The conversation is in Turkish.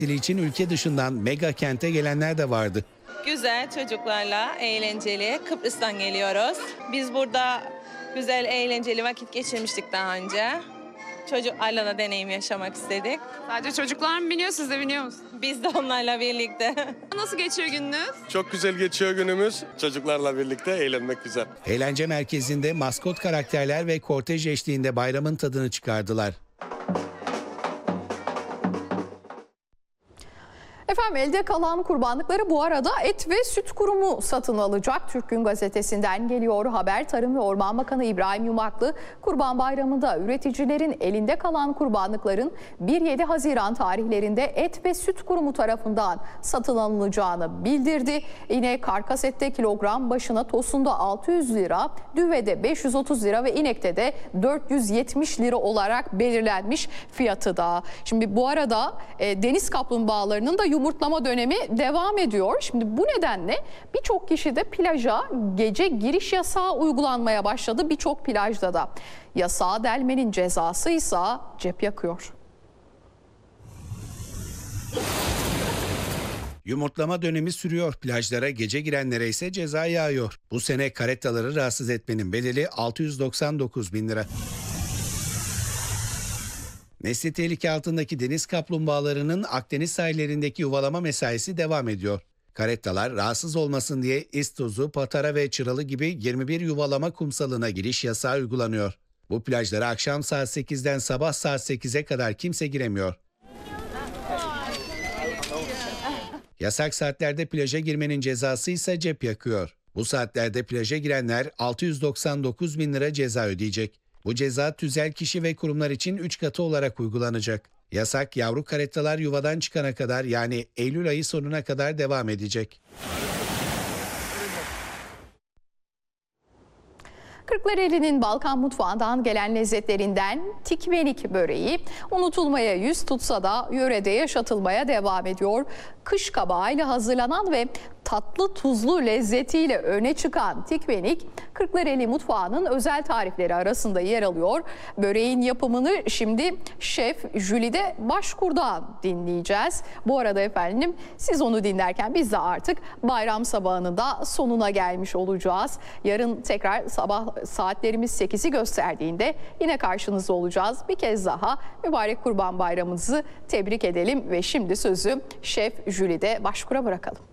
için ülke dışından mega kente gelenler de vardı. Güzel, çocuklarla eğlenceli. Kıbrıs'tan geliyoruz. Biz burada güzel, eğlenceli vakit geçirmiştik daha önce. Çocuklarla da deneyim yaşamak istedik. Sadece çocuklar mı biniyor, siz de biniyor musunuz? Biz de onlarla birlikte. Nasıl geçiyor gününüz? Çok güzel geçiyor günümüz. Çocuklarla birlikte eğlenmek güzel. Eğlence merkezinde maskot karakterler ve kortej eşliğinde bayramın tadını çıkardılar. Efendim, elde kalan kurbanlıkları bu arada Et ve Süt Kurumu satın alacak. Türk Gün Gazetesi'nden geliyor haber. Tarım ve Orman Bakanı İbrahim Yumaklı, Kurban Bayramı'nda üreticilerin elinde kalan kurbanlıkların 1-7 Haziran tarihlerinde Et ve Süt Kurumu tarafından satın alınacağını bildirdi. Yine karkas ette kilogram başına tosunda 600 lira, düvede 530 lira ve inekte de 470 lira olarak belirlenmiş fiyatı da. Şimdi bu arada deniz kaplumbağalarının da yumurtlama dönemi devam ediyor. Şimdi bu nedenle birçok kişi de plaja gece giriş yasağı uygulanmaya başladı. Birçok plajda da. Yasağı delmenin cezası ise cep yakıyor. Yumurtlama dönemi sürüyor. Plajlara gece girenlere ise ceza yağıyor. Bu sene karetaları rahatsız etmenin bedeli 699 bin lira. Nesli tehlike altındaki deniz kaplumbağalarının Akdeniz sahillerindeki yuvalama mesaisi devam ediyor. Karettalar rahatsız olmasın diye İztuzu, Patara ve Çıralı gibi 21 yuvalama kumsalına giriş yasağı uygulanıyor. Bu plajlara akşam saat 8'den sabah saat 8'e kadar kimse giremiyor. Yasak saatlerde plaja girmenin cezası ise cep yakıyor. Bu saatlerde plaja girenler 699 bin lira ceza ödeyecek. Bu ceza tüzel kişi ve kurumlar için 3 katı olarak uygulanacak. Yasak yavru karettalar yuvadan çıkana kadar, yani Eylül ayı sonuna kadar devam edecek. Kırklareli'nin Balkan mutfağından gelen lezzetlerinden tikvenik böreği unutulmaya yüz tutsa da yörede yaşatılmaya devam ediyor. Kış kabağıyla hazırlanan ve tatlı tuzlu lezzetiyle öne çıkan tikvenik, Kırklareli mutfağının özel tarifleri arasında yer alıyor. Böreğin yapımını şimdi Şef Jülide Başkur'dan dinleyeceğiz. Bu arada efendim, siz onu dinlerken biz de artık bayram sabahının da sonuna gelmiş olacağız. Yarın tekrar sabah saatlerimiz 8'i gösterdiğinde yine karşınızda olacağız. Bir kez daha mübarek Kurban Bayramınızı tebrik edelim ve şimdi sözü Şef Jülide Başkur'a bırakalım.